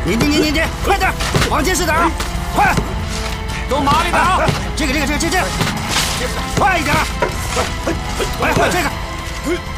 你，快点，往前使点，快， 往马里打。 这个，快一点，来，这个。